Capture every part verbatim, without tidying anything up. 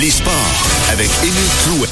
Les sports avec Émile Clouet.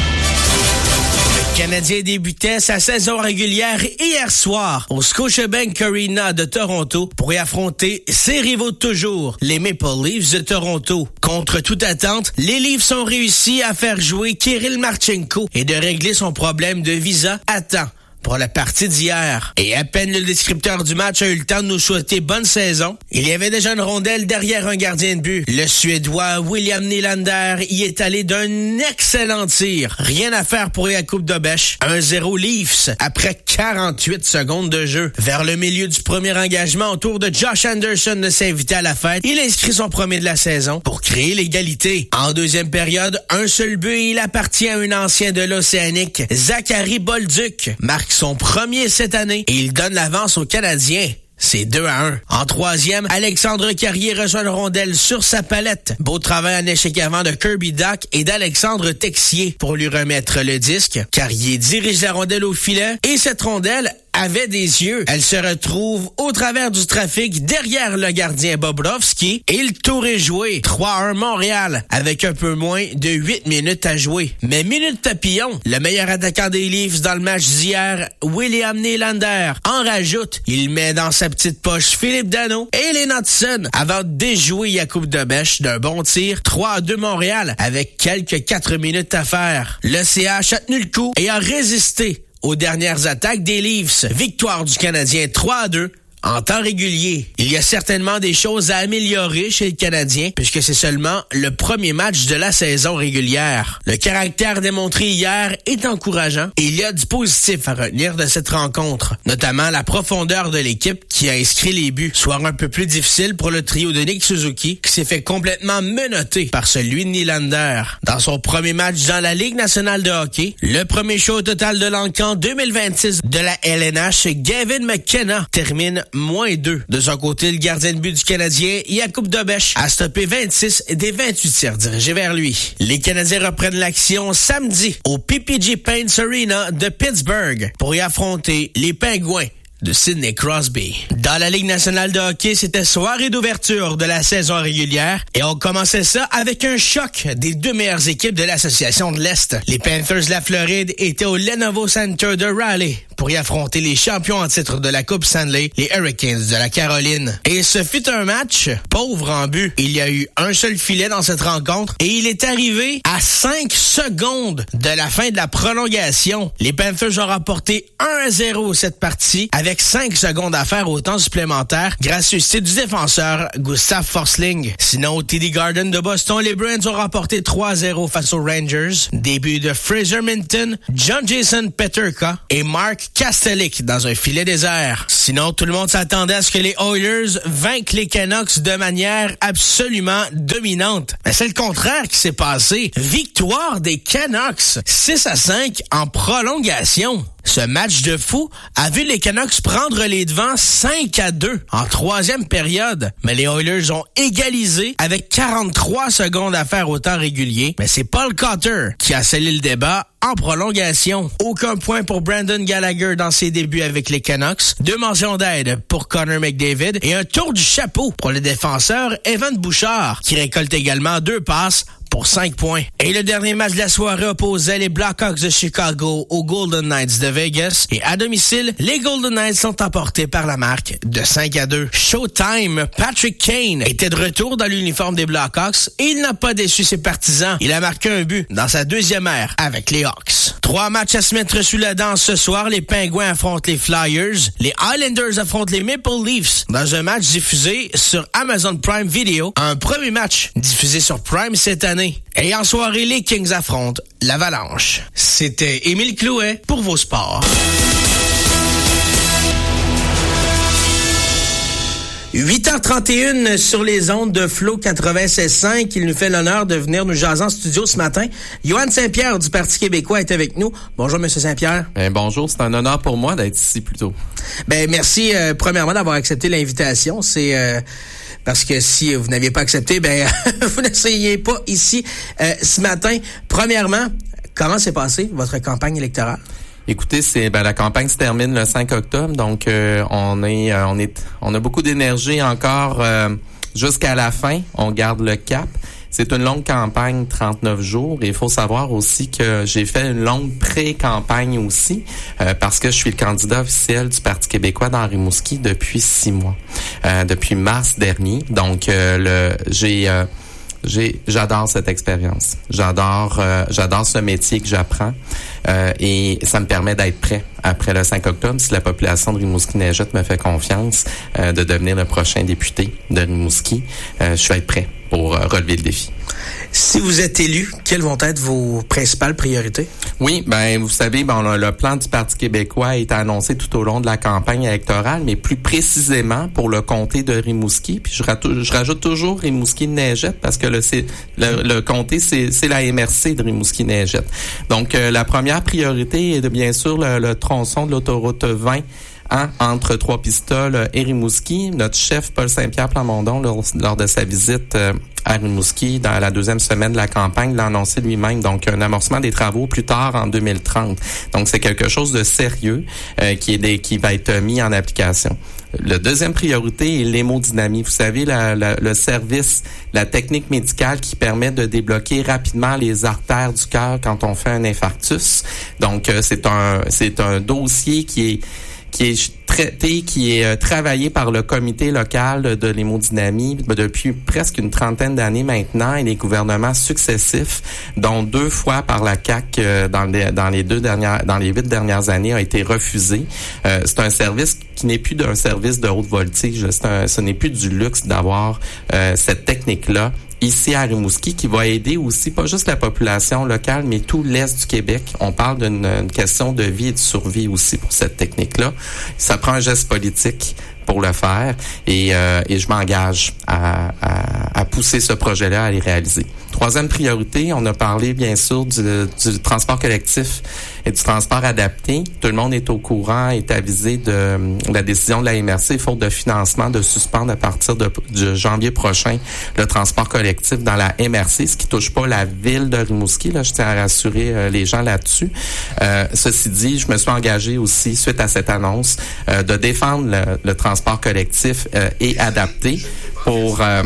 Le Canadien débutait sa saison régulière hier soir au Scotiabank Arena de Toronto pour y affronter ses rivaux de toujours, les Maple Leafs de Toronto. Contre toute attente, les Leafs ont réussi à faire jouer Kirill Marchenko et de régler son problème de visa à temps pour la partie d'hier. Et à peine le descripteur du match a eu le temps de nous souhaiter bonne saison, il y avait déjà une rondelle derrière un gardien de but. Le Suédois William Nylander y est allé d'un excellent tir. Rien à faire pour Jakub Dobeš. un zéro Leafs après quarante-huit secondes de jeu. Vers le milieu du premier engagement, au tour de Josh Anderson de s'inviter à la fête, il inscrit son premier de la saison pour créer l'égalité. En deuxième période, un seul but et il appartient à un ancien de l'Océanique, Zachary Bolduc. Marque son premier cette année et il donne l'avance aux Canadiens. C'est deux à un. En troisième, Alexandre Carrier reçoit une rondelle sur sa palette. Beau travail en échec avant de Kirby Dach et d'Alexandre Texier pour lui remettre le disque. Carrier dirige la rondelle au filet et cette rondelle avait des yeux. Elle se retrouve au travers du trafic derrière le gardien Bobrovski et le tour est joué. trois à un Montréal avec un peu moins de huit minutes à jouer. Mais minute papillon, le meilleur attaquant des Leafs dans le match d'hier, William Nylander, en rajoute. Il met dans sa petite poche Philippe Danault et les Hudson avant de déjouer Jakub Dobeš d'un bon tir. trois à deux Montréal avec quelques quatre minutes à faire. Le C H a tenu le coup et a résisté aux dernières attaques des Leafs. Victoire du Canadien trois à deux. En temps régulier, il y a certainement des choses à améliorer chez le Canadien puisque c'est seulement le premier match de la saison régulière. Le caractère démontré hier est encourageant et il y a du positif à retenir de cette rencontre, notamment la profondeur de l'équipe qui a inscrit les buts, soit un peu plus difficile pour le trio de Nick Suzuki qui s'est fait complètement menotter par celui de Nylander. Dans son premier match dans la Ligue nationale de hockey, le premier show total de l'encan deux mille vingt-six de la L N H, Gavin McKenna termine moins deux. De son côté, le gardien de but du Canadien, Jakub Dobeš, a stoppé vingt-six des vingt-huit tirs dirigés vers lui. Les Canadiens reprennent l'action samedi au P P G Paints Arena de Pittsburgh pour y affronter les Pingouins de Sidney Crosby. Dans la Ligue nationale de hockey, c'était soirée d'ouverture de la saison régulière et on commençait ça avec un choc des deux meilleures équipes de l'association de l'Est. Les Panthers de la Floride étaient au Lenovo Center de Raleigh pour y affronter les champions en titre de la Coupe Stanley, les Hurricanes de la Caroline. Et ce fut un match pauvre en but. Il y a eu un seul filet dans cette rencontre et il est arrivé à cinq secondes de la fin de la prolongation. Les Panthers ont remporté un à zéro cette partie avec cinq secondes à faire au temps supplémentaire grâce au style du défenseur Gustav Forsling. Sinon, au T D Garden de Boston, les Bruins ont remporté trois à zéro face aux Rangers. Début de Fraser Minton, John Jason Peterka et Mark Kastelik dans un filet désert. Sinon, tout le monde s'attendait à ce que les Oilers vainquent les Canucks de manière absolument dominante. Mais c'est le contraire qui s'est passé. Victoire des Canucks, six à cinq en prolongation. Ce match de fou a vu les Canucks prendre les devants cinq à deux en troisième période. Mais les Oilers ont égalisé avec quarante-trois secondes à faire au temps régulier. Mais c'est Paul Cotter qui a scellé le débat en prolongation. Aucun point pour Brandon Gallagher dans ses débuts avec les Canucks. Deux mentions d'aide pour Connor McDavid et un tour du chapeau pour le défenseur Evan Bouchard qui récolte également deux passes pour cinq points. Et le dernier match de la soirée opposait les Blackhawks de Chicago aux Golden Knights de Vegas. Et à domicile, les Golden Knights sont emportés par la marque de cinq à deux. Showtime, Patrick Kane était de retour dans l'uniforme des Blackhawks et il n'a pas déçu ses partisans. Il a marqué un but dans sa deuxième ère avec les Hawks. Trois matchs à se mettre sous la dent ce soir. Les Pingouins affrontent les Flyers. Les Islanders affrontent les Maple Leafs dans un match diffusé sur Amazon Prime Video. Un premier match diffusé sur Prime cette année. Et en soirée, les Kings affrontent l'Avalanche. C'était Émile Clouet pour vos sports. huit heures trente et une sur les ondes de Flow quatre-vingt-seize cinq. Il nous fait l'honneur de venir nous jaser en studio ce matin. Yoann Saint-Pierre du Parti québécois est avec nous. Bonjour, Monsieur Saint-Pierre. Ben, bonjour, c'est un honneur pour moi d'être ici plus tôt. Ben, merci, euh, premièrement, d'avoir accepté l'invitation. C'est... Euh, Parce que si vous n'aviez pas accepté, ben vous ne seriez pas ici euh, ce matin. Premièrement, comment s'est passée votre campagne électorale? Écoutez, c'est ben, la campagne se termine le cinq octobre, donc euh, on est euh, on est on a beaucoup d'énergie encore euh, jusqu'à la fin. On garde le cap. c'est une longue campagne, trente-neuf jours. Et il faut savoir aussi que j'ai fait une longue pré-campagne aussi, euh, parce que je suis le candidat officiel du Parti québécois dans Rimouski depuis six mois, euh, depuis mars dernier. Donc, euh, le j'ai... Euh, J'ai, j'adore cette expérience. J'adore, euh, j'adore ce métier que j'apprends euh, et ça me permet d'être prêt après le cinq octobre si la population de Rimouski-Neigette me fait confiance euh, de devenir le prochain député de Rimouski. Euh, je vais être prêt pour euh, relever le défi. Si vous êtes élu, quelles vont être vos principales priorités? Oui, ben vous savez, bon, le, le plan du Parti québécois a été annoncé tout au long de la campagne électorale, mais plus précisément pour le comté de Rimouski. Puis je, ratou- je rajoute toujours Rimouski-Neigette parce que le, c'est, le, le comté, c'est, c'est la M R C de Rimouski-Neigette. Donc, euh, la première priorité est de bien sûr le, le tronçon de l'autoroute vingt. Hein, entre Trois-Pistoles et Rimouski. Notre chef, Paul Saint-Pierre Plamondon, lors, lors de sa visite euh, à Rimouski dans la deuxième semaine de la campagne, l'a annoncé lui-même. Donc, un amorcement des travaux plus tard en deux mille trente. Donc, c'est quelque chose de sérieux euh, qui, est des, qui va être mis en application. La deuxième priorité est l'hémodynamie. Vous savez, la, la, le service, la technique médicale qui permet de débloquer rapidement les artères du cœur quand on fait un infarctus. Donc, euh, c'est un, c'est un dossier qui est qui est traité, qui est euh, travaillé par le comité local de, de l'hémodynamie depuis presque une trentaine d'années maintenant et les gouvernements successifs, dont deux fois par la C A Q euh, dans, les, dans les deux dernières, dans les huit dernières années, a été refusé. Euh, c'est un service qui n'est plus d'un service de haute voltige. C'est un, ce n'est plus du luxe d'avoir euh, cette technique-là ici à Rimouski, qui va aider aussi, pas juste la population locale, mais tout l'Est du Québec. On parle d'une une question de vie et de survie aussi pour cette technique-là. Ça prend un geste politique pour le faire et, euh, et je m'engage à, à, à pousser ce projet-là, à les réaliser. Troisième priorité, on a parlé bien sûr du, du transport collectif et du transport adapté. Tout le monde est au courant, est avisé de la décision de la M R C, faute de financement, de suspendre à partir de, de janvier prochain le transport collectif dans la M R C, ce qui touche pas la ville de Rimouski. Là, je tiens à rassurer euh, les gens là-dessus. Euh, ceci dit, je me suis engagé aussi, suite à cette annonce, euh, de défendre le, le transport collectif euh, et adapté pour... Euh,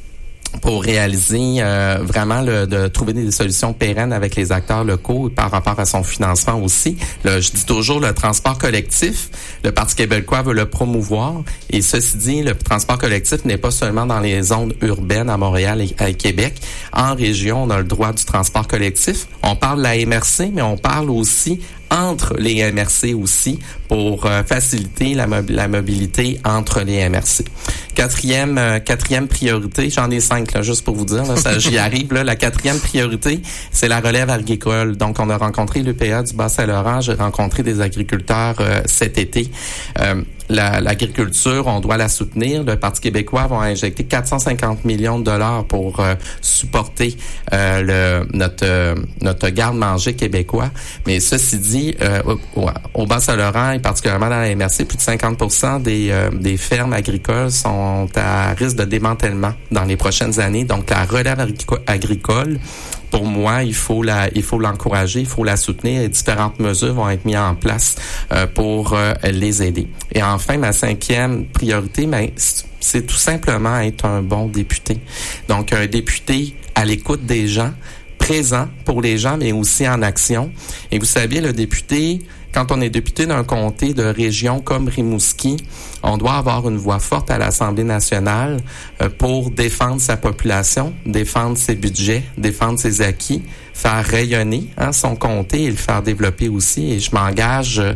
pour réaliser euh, vraiment le, de trouver des solutions pérennes avec les acteurs locaux par rapport à son financement aussi. Le, je dis toujours le transport collectif, le Parti québécois veut le promouvoir et ceci dit, le transport collectif n'est pas seulement dans les zones urbaines à Montréal et à Québec. En région, on a le droit du transport collectif. On parle de la M R C, mais on parle aussi entre les M R C aussi pour euh, faciliter la, mob- la mobilité entre les M R C. Quatrième, euh, quatrième priorité, j'en ai cinq là, juste pour vous dire, là, ça, j'y arrive. Là, la quatrième priorité, c'est la relève agricole. Donc, on a rencontré l'U P A du Bas-Saint-Laurent, j'ai rencontré des agriculteurs euh, cet été. Euh, La, l'agriculture, on doit la soutenir. Le Parti québécois va injecter quatre cent cinquante millions de dollars pour euh, supporter euh, le, notre euh, notre garde-manger québécois. Mais ceci dit, euh, au, au Bas-Saint-Laurent et particulièrement dans la M R C, plus de cinquante pour cent des euh, des fermes agricoles sont à risque de démantèlement dans les prochaines années. Donc, la relève agrico- agricole, pour moi, il faut la, il faut l'encourager, il faut la soutenir et différentes mesures vont être mises en place euh, pour euh, les aider. Et enfin, ma cinquième priorité, ben, c'est tout simplement être un bon député. Donc, un député à l'écoute des gens, présent pour les gens, mais aussi en action. Et vous savez, le député, quand on est député d'un comté de région comme Rimouski, on doit avoir une voix forte à l'Assemblée nationale euh, pour défendre sa population, défendre ses budgets, défendre ses acquis, faire rayonner hein, son comté et le faire développer aussi. Et je m'engage euh,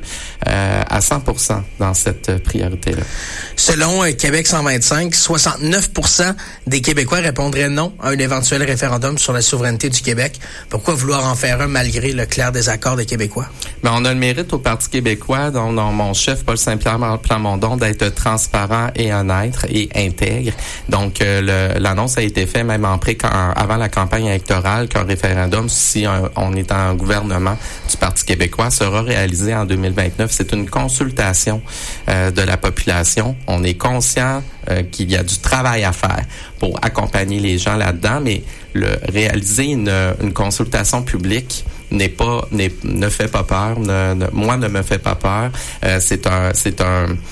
à cent pour cent dans cette priorité-là. Selon euh, Québec cent vingt-cinq, soixante-neuf pour cent des Québécois répondraient non à un éventuel référendum sur la souveraineté du Québec. Pourquoi vouloir en faire un malgré le clair désaccord des Québécois? Ben, on a le mérite au Parti québécois, dont, dont mon chef, Paul Saint-Pierre Plamondon, d'être transparent et honnête et intègre. Donc, euh, le, l'annonce a été faite même en pré, quand, avant la campagne électorale qu'un référendum, si un, on est en gouvernement du Parti québécois, sera réalisé en deux mille vingt-neuf. C'est une consultation euh, de la population. On est conscient euh, qu'il y a du travail à faire pour accompagner les gens là-dedans, mais le réaliser une, une consultation publique n'est pas n'est, ne fait pas peur. Ne, ne, moi, ne me fait pas peur. Euh, c'est un c'est un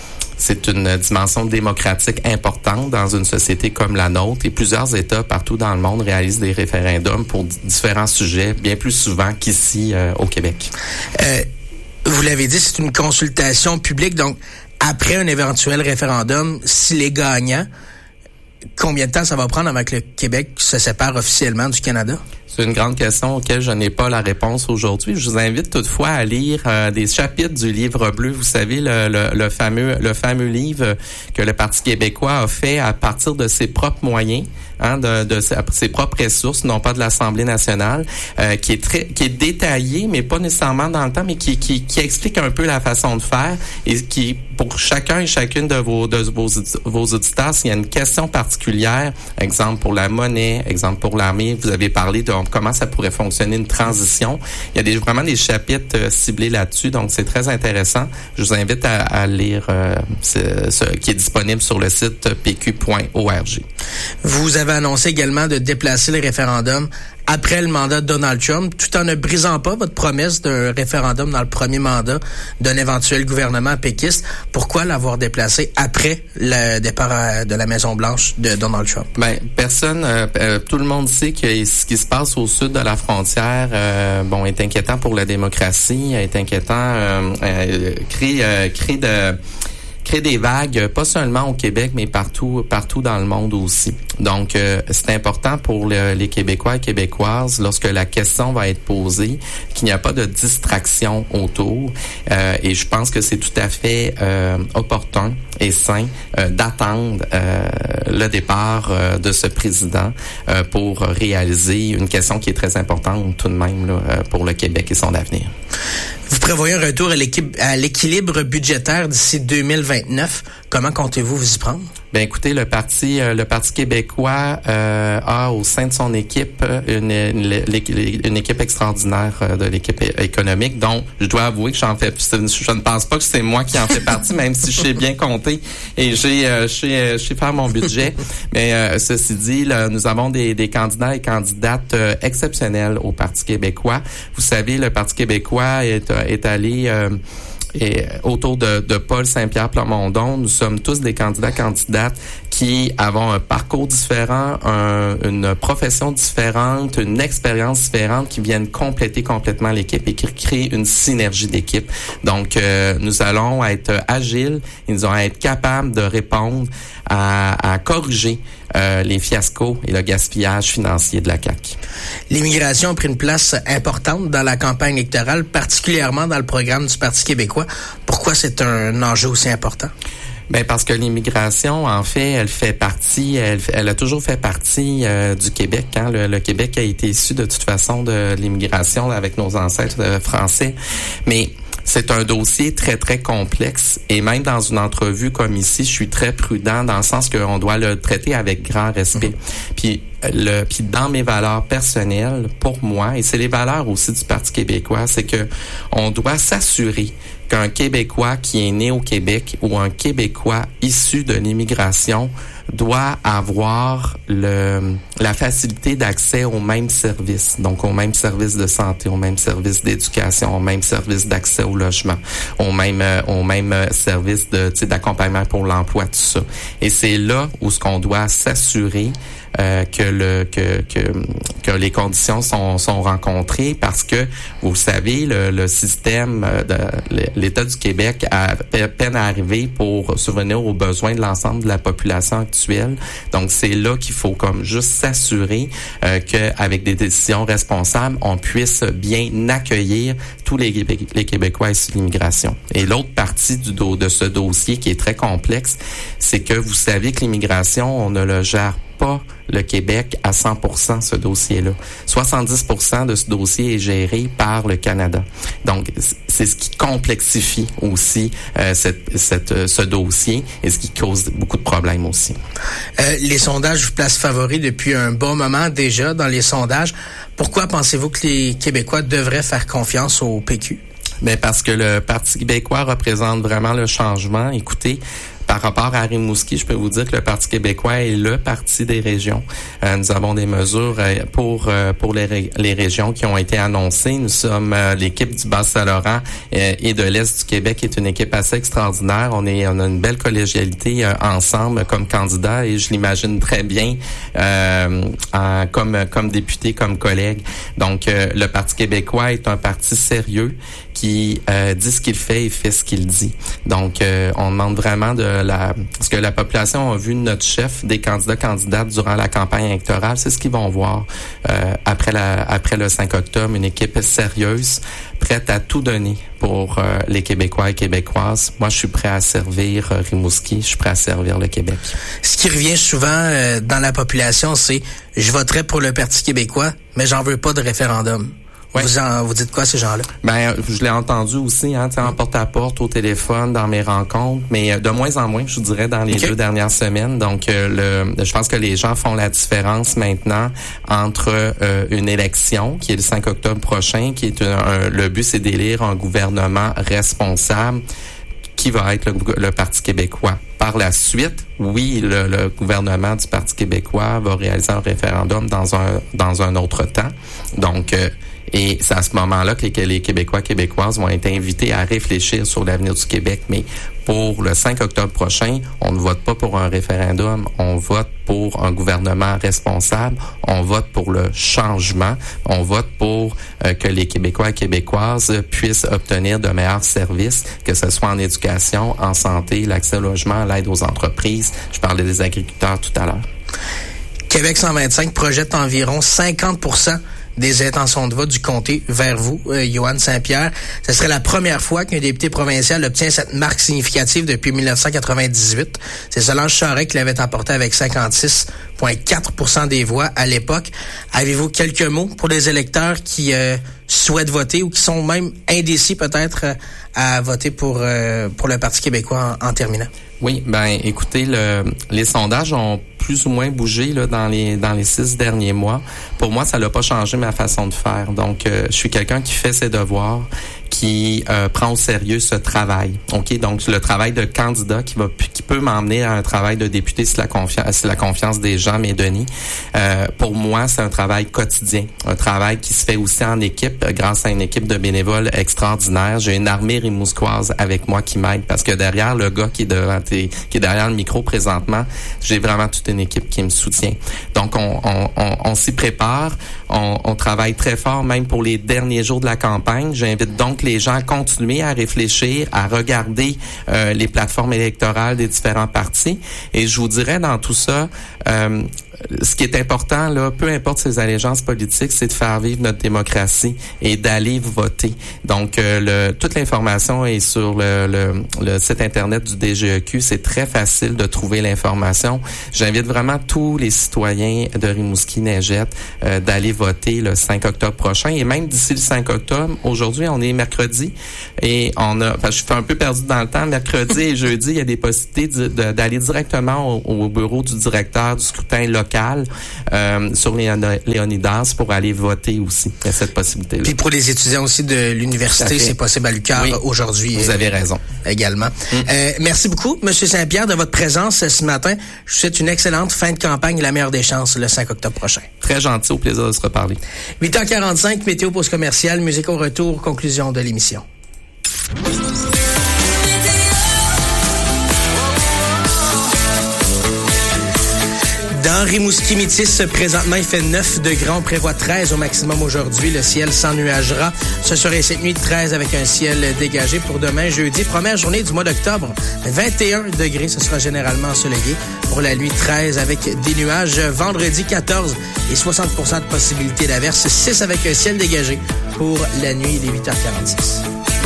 c'est une dimension démocratique importante dans une société comme la nôtre et plusieurs États partout dans le monde réalisent des référendums pour d- différents sujets, bien plus souvent qu'ici euh, au Québec. Euh, vous l'avez dit, c'est une consultation publique, donc après un éventuel référendum, s'il est gagnant, combien de temps ça va prendre avant que le Québec se sépare officiellement du Canada? C'est une grande question auquel je n'ai pas la réponse aujourd'hui. Je vous invite toutefois à lire euh, des chapitres du Livre bleu. Vous savez, le, le, le fameux le fameux livre que le Parti québécois a fait à partir de ses propres moyens, hein, de, de ses, ses propres ressources, non pas de l'Assemblée nationale, euh, qui est très qui est détaillé, mais pas nécessairement dans le temps, mais qui, qui, qui explique un peu la façon de faire et qui, pour chacun et chacune de vos de vos, vos auditeurs, s'il y a une question particulière, exemple pour la monnaie, exemple pour l'armée, vous avez parlé de comment ça pourrait fonctionner une transition. Il y a des, vraiment des chapitres euh, ciblés là-dessus, donc c'est très intéressant. Je vous invite à, à lire euh, ce, ce qui est disponible sur le site p q point org. Vous avez annoncé également de déplacer le référendum après le mandat de Donald Trump, tout en ne brisant pas votre promesse d'un référendum dans le premier mandat d'un éventuel gouvernement péquiste. Pourquoi l'avoir déplacé après le départ de la Maison-Blanche de Donald Trump? Ben, personne, euh, euh, tout le monde sait que ce qui se passe au sud de la frontière, euh, bon, est inquiétant pour la démocratie, est inquiétant, euh, euh, crée, euh, crée de créer des vagues, pas seulement au Québec, mais partout partout dans le monde aussi. Donc, euh, c'est important pour le, les Québécois et Québécoises, lorsque la question va être posée, qu'il n'y a pas de distraction autour. Euh, et je pense que c'est tout à fait euh, opportun et sain euh, d'attendre euh, le départ euh, de ce président euh, pour réaliser une question qui est très importante tout de même là, euh, pour le Québec et son avenir. Vous prévoyez un retour à, à l'équilibre budgétaire d'ici deux mille vingt-neuf. Comment comptez-vous vous y prendre? Ben écoutez, le parti euh, le Parti québécois euh, a au sein de son équipe une, une, une équipe extraordinaire euh, de l'équipe économique, dont je dois avouer que j'en fais. Je ne pense pas que c'est moi qui en fais partie, même si je sais bien compter et j'ai euh, je sais, je sais faire mon budget. Mais euh, ceci dit, là, nous avons des, des candidats et candidates euh, exceptionnels au Parti québécois. Vous savez, le Parti québécois est, est allé euh, Et autour de, de Paul Saint-Pierre Plamondon, nous sommes tous des candidats candidates qui avons un parcours différent, un, une profession différente, une expérience différente, qui viennent compléter complètement l'équipe et qui créent une synergie d'équipe. Donc, euh, nous allons être agiles, et nous allons être capables de répondre à, à corriger euh, les fiascos et le gaspillage financier de la C A Q. L'immigration a pris une place importante dans la campagne électorale, particulièrement dans le programme du Parti québécois. Pourquoi c'est un enjeu aussi important? Ben parce que l'immigration, en fait, elle fait partie, elle, elle a toujours fait partie euh, du Québec. Hein. Le, le Québec a été issu de toute façon de l'immigration avec nos ancêtres euh, français, mais c'est un dossier très, très complexe et même dans une entrevue comme ici, je suis très prudent dans le sens qu'on doit le traiter avec grand respect. Mmh. Puis, le, puis dans mes valeurs personnelles, pour moi, et c'est les valeurs aussi du Parti québécois, c'est que on doit s'assurer qu'un Québécois qui est né au Québec ou un Québécois issu de l'immigration doit avoir le la facilité d'accès aux mêmes services, donc aux mêmes services de santé, aux mêmes services d'éducation, aux mêmes services d'accès au logement, aux mêmes euh, aux mêmes services de tu sais, d'accompagnement pour l'emploi, tout ça. Et c'est là où ce qu'on doit s'assurer Euh, que le que que que les conditions sont sont rencontrées, parce que vous savez le, le système de l'État du Québec a peine à arriver pour subvenir aux besoins de l'ensemble de la population actuelle. Donc c'est là qu'il faut comme juste s'assurer euh, que avec des décisions responsables, on puisse bien accueillir tous les les Québécois issus de l'immigration. Et l'autre partie du do, de ce dossier qui est très complexe, c'est que vous savez que l'immigration, on ne le gère pas le Québec à cent pour cent ce dossier-là. soixante-dix pour cent de ce dossier est géré par le Canada. Donc, c'est ce qui complexifie aussi euh, cette, cette, ce dossier et ce qui cause beaucoup de problèmes aussi. Euh, les sondages vous placent favoris depuis un bon moment déjà dans les sondages. Pourquoi pensez-vous que les Québécois devraient faire confiance au P Q? Ben parce que le Parti québécois représente vraiment le changement. Écoutez, par rapport à Rimouski, je peux vous dire que le Parti québécois est le parti des régions. Euh, nous avons des mesures euh, pour euh, pour les, ré- les régions qui ont été annoncées. Nous sommes euh, l'équipe du Bas-Saint-Laurent euh, et de l'Est du Québec est une équipe assez extraordinaire. On est on a une belle collégialité euh, ensemble comme candidats et je l'imagine très bien euh, en, comme comme député, comme collègue. Donc euh, le Parti québécois est un parti sérieux qui euh, dit ce qu'il fait et fait ce qu'il dit. Donc, euh, on demande vraiment de la... Ce que la population a vu de notre chef, des candidats candidates durant la campagne électorale, c'est ce qu'ils vont voir euh, après la après le cinq octobre, une équipe sérieuse, prête à tout donner pour euh, les Québécois et Québécoises. Moi, je suis prêt à servir euh, Rimouski, je suis prêt à servir le Québec. Ce qui revient souvent euh, dans la population, c'est « je voterai pour le Parti québécois, mais j'en veux pas de référendum ». Ouais. Vous, en, vous dites quoi, ces gens-là? Ben, je l'ai entendu aussi, hein, en porte-à-porte, au téléphone, dans mes rencontres, mais de moins en moins, je vous dirais, dans les okay. deux dernières semaines. Donc, euh, le, je pense que les gens font la différence maintenant entre euh, une élection, qui est le cinq octobre prochain, qui est un, un, le but, c'est d'élire un gouvernement responsable, qui va être le, le Parti québécois. Par la suite, oui, le, le gouvernement du Parti québécois va réaliser un référendum dans un dans un autre temps. Donc, euh, et c'est à ce moment-là que les, les Québécois, Québécoises vont être invités à réfléchir sur l'avenir du Québec. Mais pour le cinq octobre prochain, on ne vote pas pour un référendum, on vote pour un gouvernement responsable, on vote pour le changement, on vote pour euh, que les Québécois et Québécoises puissent obtenir de meilleurs services, que ce soit en éducation, en santé, l'accès au logement, l'aide aux entreprises. Je parlais des agriculteurs tout à l'heure. Québec cent vingt-cinq projette environ cinquante pour cent des intentions de vote du comté vers vous, euh, Yohann Saint-Pierre. Ce serait la première fois qu'un député provincial obtient cette marque significative depuis dix-neuf cent quatre-vingt-dix-huit. C'est Solange Charest qui l'avait emporté avec cinquante-six virgule quatre pour cent des voix à l'époque. Avez-vous quelques mots pour les électeurs qui euh, souhaitent voter ou qui sont même indécis peut-être euh, à voter pour euh, pour le Parti québécois en, en terminant? Oui, ben écoutez, le, les sondages ont plus ou moins bougé là, dans les dans les six derniers mois. Pour moi, ça n'a pas changé ma façon de faire. Donc, euh, je suis quelqu'un qui fait ses devoirs, qui euh, prend au sérieux ce travail. Ok, donc le travail de candidat qui va qui peut m'emmener à un travail de député si la confiance si la confiance des gens m'est donnée. Euh, pour moi, c'est un travail quotidien, un travail qui se fait aussi en équipe grâce à une équipe de bénévoles extraordinaire. J'ai une armée rimousquoise avec moi qui m'aide parce que derrière le gars qui est devant tes, qui est derrière le micro présentement, j'ai vraiment toute une équipe qui me soutient. Donc on on on, on s'y prépare, on, on travaille très fort même pour les derniers jours de la campagne. J'invite donc les gens à continuer à réfléchir, à regarder euh, les plateformes électorales des différents partis. Et je vous dirais dans tout ça, euh, ce qui est important, là, peu importe ses allégeances politiques, c'est de faire vivre notre démocratie et d'aller voter. Donc, euh, le, toute l'information est sur le, le, le site Internet du D G E Q. C'est très facile de trouver l'information. J'invite vraiment tous les citoyens de Rimouski-Neigette euh, d'aller voter le cinq octobre prochain. Et même d'ici le cinq octobre, aujourd'hui, on est mercredi et on a, enfin, je suis un peu perdu dans le temps, mercredi et jeudi, il y a des possibilités de, de, d'aller directement au, au bureau du directeur du scrutin local euh, sur Léonidas pour aller voter aussi. Il y a cette possibilité-là. Puis pour les étudiants aussi de l'université, c'est possible à l'U Q A R oui, aujourd'hui. Vous avez raison. Également. Mm. Euh, merci beaucoup, M. Saint-Pierre, de votre présence ce matin. Je vous souhaite une excellente fin de campagne et la meilleure des chances le cinq octobre prochain. Très gentil, au plaisir de se reparler. huit heures quarante-cinq, météo pause commerciale, musique au retour, conclusion de l'émission. Dans Rimouski-Métis, présentement, il fait neuf degrés. On prévoit treize au maximum aujourd'hui. Le ciel s'ennuagera. Ce serait cette nuit treize avec un ciel dégagé pour demain, jeudi. Première journée du mois d'octobre, vingt et un degrés. Ce sera généralement ensoleillé. Pour la nuit, treize avec des nuages. Vendredi, quatorze et soixante pour cent de possibilité d'averse. six avec un ciel dégagé pour la nuit, il est huit heures quarante-six.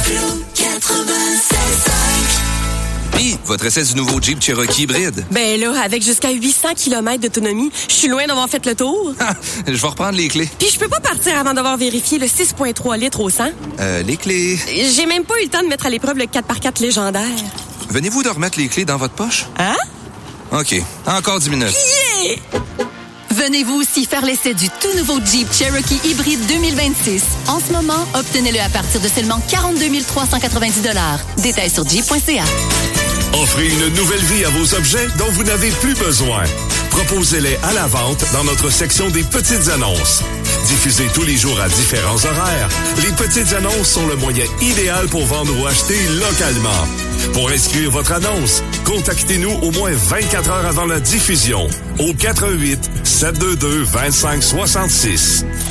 Puis, votre essai du nouveau Jeep Cherokee hybride. Ben là, avec jusqu'à huit cents kilomètres d'autonomie, je suis loin d'avoir fait le tour. Ah, je vais reprendre les clés. Puis je peux pas partir avant d'avoir vérifié le six virgule trois litres au cent. Euh, les clés... J'ai même pas eu le temps de mettre à l'épreuve le quatre par quatre légendaire. Venez-vous de remettre les clés dans votre poche? Hein? OK. Encore dix minutes. Yeah! Venez-vous aussi faire l'essai du tout nouveau Jeep Cherokee hybride deux mille vingt-six. En ce moment, obtenez-le à partir de seulement quarante-deux mille trois cent quatre-vingt-dix dollars. Détails sur jeep point c a. Offrez une nouvelle vie à vos objets dont vous n'avez plus besoin. Proposez-les à la vente dans notre section des petites annonces. Diffusées tous les jours à différents horaires, les petites annonces sont le moyen idéal pour vendre ou acheter localement. Pour inscrire votre annonce, contactez-nous au moins vingt-quatre heures avant la diffusion au quatre un huit, sept deux deux, deux cinq six six.